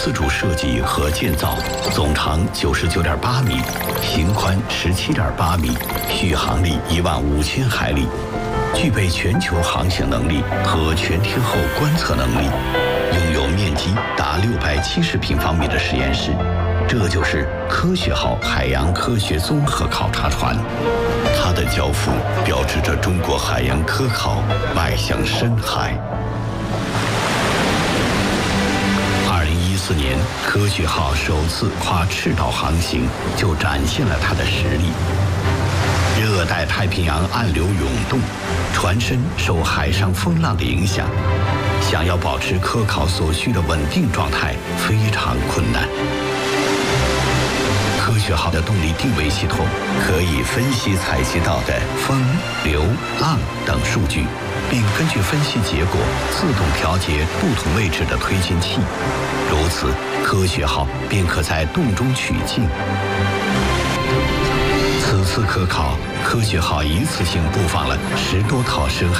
自主设计和建造，总长99.8米，行宽17.8米，续航力15000海里，具备全球航行能力和全天候观测能力，拥有面积达670平方米的实验室。这就是科学号海洋科学综合考察船，它的交付标志着中国海洋科考迈向深海。2014年，科学号首次跨赤道航行，就展现了它的实力。热带太平洋暗流涌动，船身受海上风浪的影响，想要保持科考所需的稳定状态非常困难。科学号的动力定位系统可以分析采集到的风、流、浪等数据，并根据分析结果自动调节不同位置的推进器，如此科学号便可在洞中取径。此次科考，科学号一次性布放了10多套深海